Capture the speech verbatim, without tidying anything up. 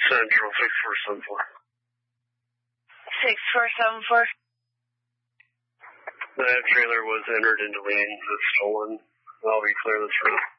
Central, six four seven four. six four seven four. That trailer was entered into liens. It's stolen. I'll be clear this road.